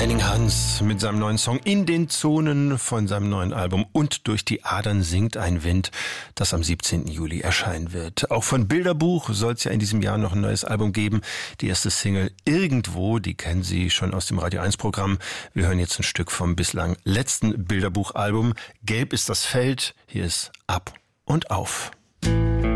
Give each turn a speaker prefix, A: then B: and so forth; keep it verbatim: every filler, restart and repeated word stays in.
A: Henning Hans mit seinem neuen Song In den Zonen von seinem neuen Album Und durch die Adern singt ein Wind, das am siebzehnten Juli erscheinen wird. Auch von Bilderbuch soll es ja in diesem Jahr noch ein neues Album geben. Die erste Single Irgendwo, die kennen Sie schon aus dem Radio eins Programm. Wir hören jetzt ein Stück vom bislang letzten Bilderbuch-Album. Gelb ist das Feld, hier ist Ab und Auf.